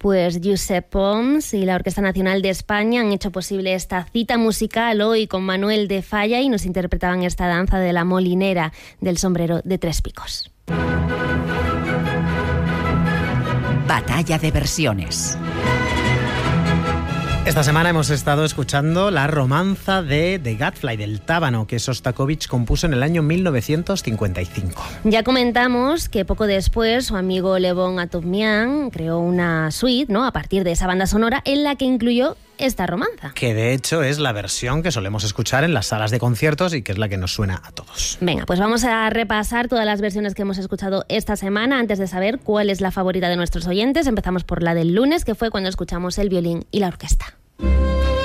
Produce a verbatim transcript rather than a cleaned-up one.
Pues Josep Pons y la Orquesta Nacional de España han hecho posible esta cita musical hoy con Manuel de Falla y nos interpretaban esta danza de la molinera del sombrero de tres picos. Batalla de versiones. Esta semana hemos estado escuchando la romanza de The Gadfly, del Tábano, que Sostakovich compuso en el año mil novecientos cincuenta y cinco. Ya comentamos que poco después su amigo Levon Atomian creó una suite, ¿no?, a partir de esa banda sonora en la que incluyó esta romanza. Que de hecho es la versión que solemos escuchar en las salas de conciertos y que es la que nos suena a todos. Venga, pues vamos a repasar todas las versiones que hemos escuchado esta semana antes de saber cuál es la favorita de nuestros oyentes. Empezamos por la del lunes, que fue cuando escuchamos el violín y la orquesta.